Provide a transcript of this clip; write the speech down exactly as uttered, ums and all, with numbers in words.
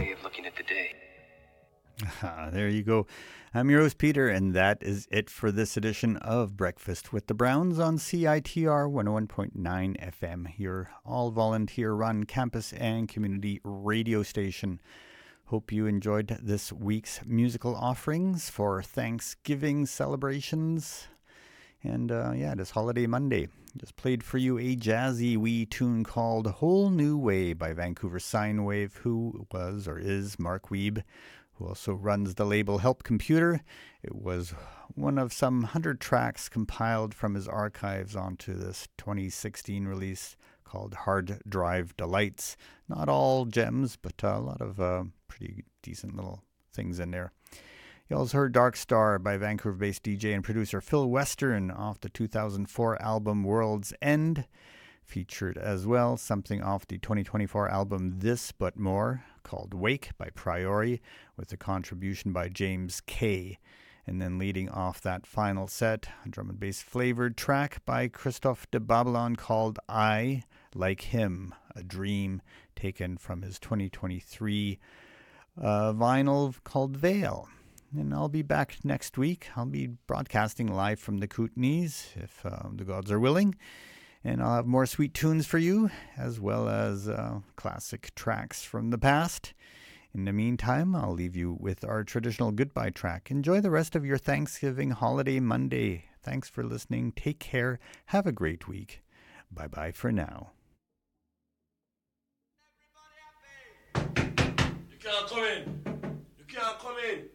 way of looking at the day. Ah, there you go. I'm your host, Peter, and that is it for this edition of Breakfast with the Browns on C I T R one oh one point nine F M, your all-volunteer-run campus and community radio station. Hope you enjoyed this week's musical offerings for Thanksgiving celebrations. And uh, yeah, this holiday Monday, just played for you a jazzy wee tune called Whole New Way by Vancouver Sine Wave, who was or is Mark Wiebe, who also runs the label Help Computer. It was one of some hundred tracks compiled from his archives onto this twenty sixteen release called Hard Drive Delights. Not all gems, but a lot of uh, pretty decent little things in there. You also heard Dark Star by Vancouver-based D J and producer Phil Western off the two thousand four album World's End. Featured as well something off the twenty twenty-four album This But More called Wake by Priori with a contribution by James Kay. And then leading off that final set, a drum and bass flavored track by Christophe de Babylon called I Like Him, a Dream, taken from his twenty twenty-three uh, vinyl called Veil. And I'll be back next week. I'll be broadcasting live from the Kootenays, if uh, the gods are willing. And I'll have more sweet tunes for you, as well as uh, classic tracks from the past. In the meantime, I'll leave you with our traditional goodbye track. Enjoy the rest of your Thanksgiving holiday Monday. Thanks for listening. Take care. Have a great week. Bye-bye for now. You can't come in. You can't come in.